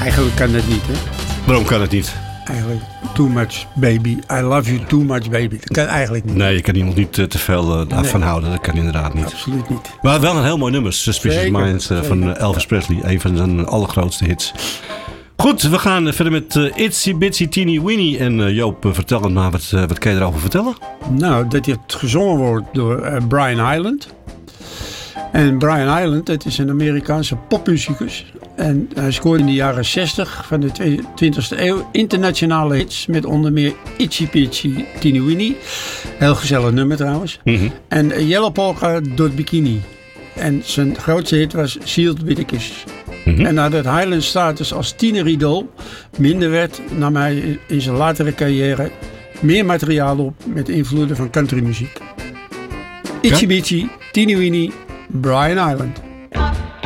Eigenlijk kan dat niet, hè? Waarom kan het niet? Eigenlijk too much baby. I love you too much baby. Dat kan eigenlijk niet. Nee, je kan iemand niet te veel af van houden. Dat kan inderdaad niet. Absoluut niet. Maar wel een heel mooi nummer. Suspicious Minds van Elvis Presley. Een van zijn allergrootste hits. Goed, we gaan verder met Itsy Bitsy Teeny Weeny. En Joop, vertel het maar. Wat kan je erover vertellen? Nou, dat het gezongen wordt door Brian Hyland. En Brian Hyland, dat is een Amerikaanse popmuzikus. En hij scoorde in de jaren 60 van de 20e eeuw internationale hits. Met onder meer Itsy Bitsy Teeny Weeny. Heel gezellig nummer trouwens. Mm-hmm. En Yellow Polka Dot Bikini. En zijn grootste hit was Sealed With A Kiss. Mm-hmm. En nadat Hyland's status als tieneridool minder werd, nam hij in zijn latere carrière meer materiaal op met invloeden van countrymuziek. Itsy Bitsy Teeny Weeny, Brian Hyland.